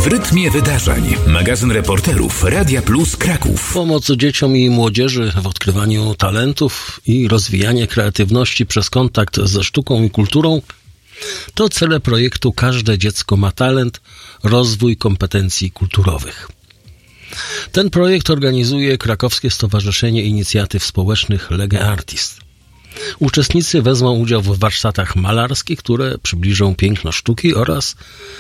W rytmie wydarzeń. Magazyn reporterów Radia Plus Kraków. Pomoc dzieciom i młodzieży w odkrywaniu talentów i rozwijanie kreatywności przez kontakt ze sztuką i kulturą to cele projektu Każde dziecko ma talent. Rozwój kompetencji kulturowych. Ten projekt organizuje Krakowskie Stowarzyszenie Inicjatyw Społecznych Lege Artis. Uczestnicy wezmą udział w warsztatach malarskich, które przybliżą piękno sztuki oraz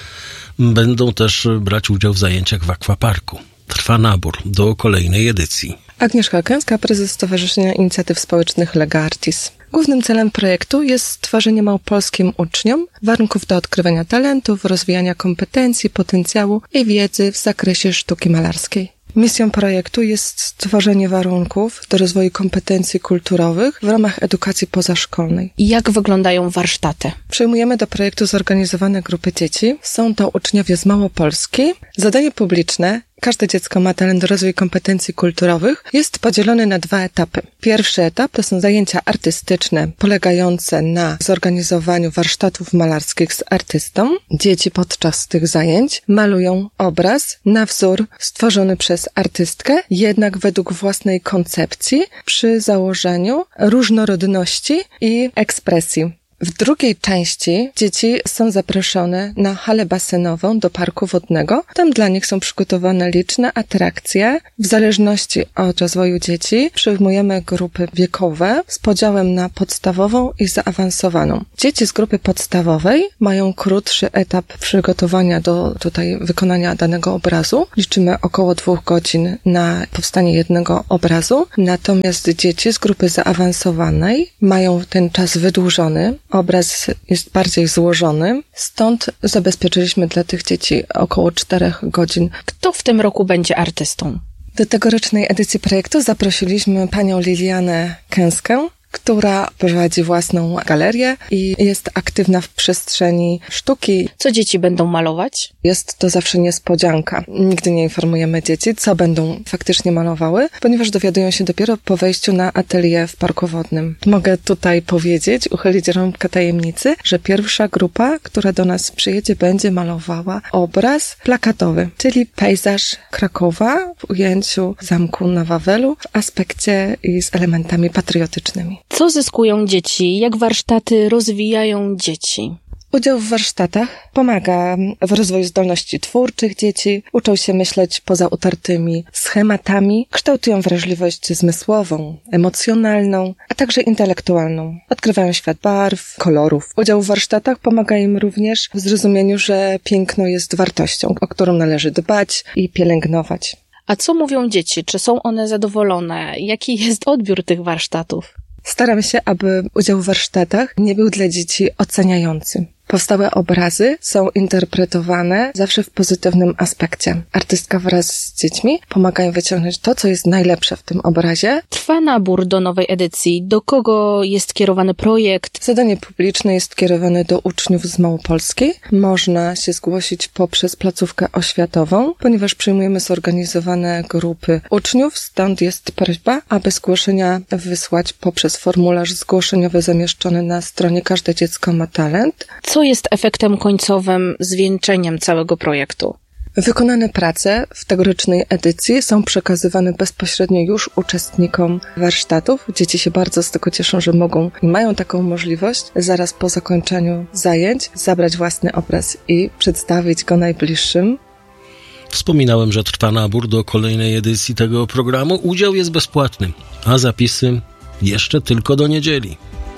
będą też brać udział w zajęciach w akwaparku. Trwa nabór do kolejnej edycji. Agnieszka Kęska, prezes Stowarzyszenia Inicjatyw Społecznych Lege Artis. Głównym celem projektu jest stworzenie małopolskim uczniom warunków do odkrywania talentów, rozwijania kompetencji, potencjału i wiedzy w zakresie sztuki malarskiej. Misją projektu jest stworzenie warunków do rozwoju kompetencji kulturowych w ramach edukacji pozaszkolnej. I jak wyglądają warsztaty? Przyjmujemy do projektu zorganizowane grupy dzieci. Są to uczniowie z Małopolski. Zadanie publiczne Każde dziecko ma talent do rozwoju kompetencji kulturowych jest podzielony na 2 etapy. Pierwszy etap to są zajęcia artystyczne polegające na zorganizowaniu warsztatów malarskich z artystą. Dzieci podczas tych zajęć malują obraz na wzór stworzony przez artystkę, jednak według własnej koncepcji przy założeniu różnorodności i ekspresji. W drugiej części dzieci są zaproszone na halę basenową do parku wodnego. Tam dla nich są przygotowane liczne atrakcje. W zależności od rozwoju dzieci przyjmujemy grupy wiekowe z podziałem na podstawową i zaawansowaną. Dzieci z grupy podstawowej mają krótszy etap przygotowania do wykonania danego obrazu. Liczymy około 2 godzin na powstanie jednego obrazu. Natomiast dzieci z grupy zaawansowanej mają ten czas wydłużony. Obraz jest bardziej złożony, stąd zabezpieczyliśmy dla tych dzieci około 4 godzin. Kto w tym roku będzie artystą? Do tegorocznej edycji projektu zaprosiliśmy panią Lilianę Kęskę, która prowadzi własną galerię i jest aktywna w przestrzeni sztuki. Co dzieci będą malować? Jest to zawsze niespodzianka. Nigdy nie informujemy dzieci, co będą faktycznie malowały, ponieważ dowiadują się dopiero po wejściu na atelier w parku wodnym. Mogę tutaj powiedzieć, uchylić rąbkę tajemnicy, że pierwsza grupa, która do nas przyjedzie, będzie malowała obraz plakatowy, czyli pejzaż Krakowa w ujęciu zamku na Wawelu w aspekcie i z elementami patriotycznymi. Co zyskują dzieci? Jak warsztaty rozwijają dzieci? Udział w warsztatach pomaga w rozwoju zdolności twórczych dzieci, uczą się myśleć poza utartymi schematami, kształtują wrażliwość zmysłową, emocjonalną, a także intelektualną. Odkrywają świat barw, kolorów. Udział w warsztatach pomaga im również w zrozumieniu, że piękno jest wartością, o którą należy dbać i pielęgnować. A co mówią dzieci? Czy są one zadowolone? Jaki jest odbiór tych warsztatów? Staramy się, aby udział w warsztatach nie był dla dzieci oceniający. Powstałe obrazy są interpretowane zawsze w pozytywnym aspekcie. Artystka wraz z dziećmi pomagają wyciągnąć to, co jest najlepsze w tym obrazie. Trwa nabór do nowej edycji. Do kogo jest kierowany projekt? Zadanie publiczne jest kierowane do uczniów z Małopolski. Można się zgłosić poprzez placówkę oświatową, ponieważ przyjmujemy zorganizowane grupy uczniów, stąd jest prośba, aby zgłoszenia wysłać poprzez formularz zgłoszeniowy zamieszczony na stronie Każde dziecko ma talent. Co jest efektem końcowym, zwieńczeniem całego projektu? Wykonane prace w tegorocznej edycji są przekazywane bezpośrednio już uczestnikom warsztatów. Dzieci się bardzo z tego cieszą, że mogą i mają taką możliwość zaraz po zakończeniu zajęć zabrać własny obraz i przedstawić go najbliższym. Wspominałem, że trwa nabór do kolejnej edycji tego programu. Udział jest bezpłatny, a zapisy jeszcze tylko do niedzieli.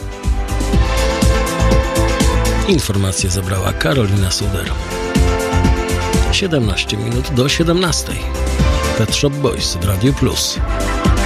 Informacje zebrała Karolina Suder. 17 minut do 17. Pet Shop Boys w Radiu Plus.